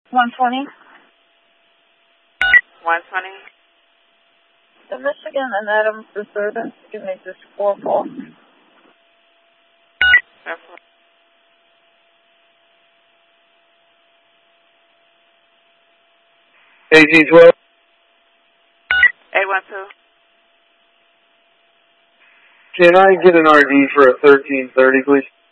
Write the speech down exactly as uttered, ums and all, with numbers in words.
one twenty. one twenty. The Michigan and Adams disturbance. Give me just four four. Therefore. A G twelve. eight one two. Can I get an R D for a thirteen thirty, please?